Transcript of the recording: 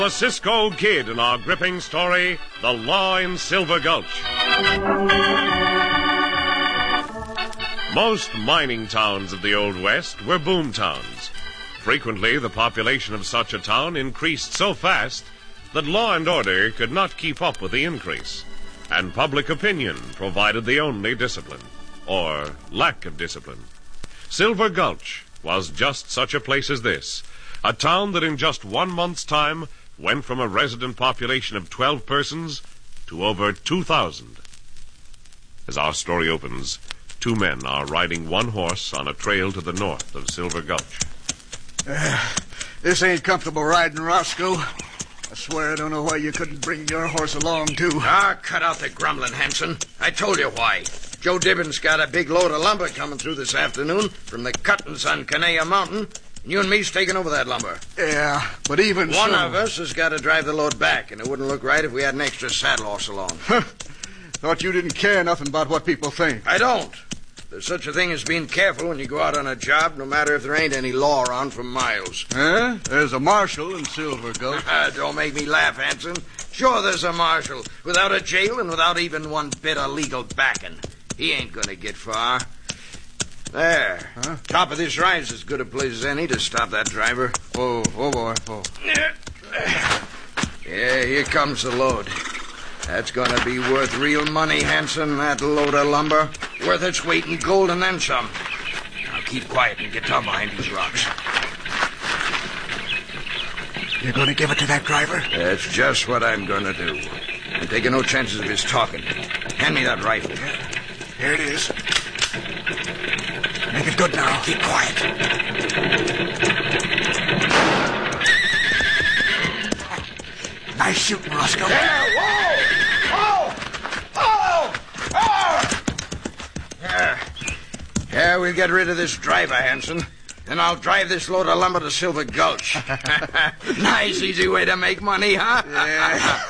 The Cisco Kid in our gripping story, The Law in Silver Gulch. Most mining towns of the Old West were boom towns. Frequently, the population of such a town increased so fast that law and order could not keep up with the increase, and public opinion provided the only discipline, or lack of discipline. Silver Gulch was just such a place as this, a town that in just 1 month's time went from a resident population of 12 persons to over 2,000. As our story opens, 2 men are riding one horse on a trail to the north of Silver Gulch. This ain't comfortable riding, Roscoe. I swear I don't know why you couldn't bring your horse along, too. Cut out the grumbling, Hanson. I told you why. Joe Dibbins got a big load of lumber coming through this afternoon from the cuttings on Canea Mountain. You and me's taking over that lumber. Yeah, but even One of us has got to drive the load back, and it wouldn't look right if we had an extra saddle horse along. Thought you didn't care nothing about what people think. I don't. There's such a thing as being careful when you go out on a job, no matter if there ain't any law around for miles. Huh? There's a marshal in Silver Gulch. Don't make me laugh, Hanson. Sure, there's a marshal, without a jail and without even one bit of legal backing. He ain't gonna get far. There. Huh? Top of this ride's as good a place as any to stop that driver. Oh, boy. Oh. Yeah, here comes the load. That's gonna be worth real money, Hanson, that load of lumber. Worth its weight in gold and then some. Now keep quiet and get down behind these rocks. You're gonna give it to that driver? That's just what I'm gonna do. I'm taking no chances of his talking. Hand me that rifle. Here it is. Make it good now. Keep quiet. Nice shooting, Roscoe. There, whoa! Yeah, we'll get rid of this driver, Hanson. Then I'll drive this load of lumber to Silver Gulch. Nice, easy way to make money, huh? Yeah.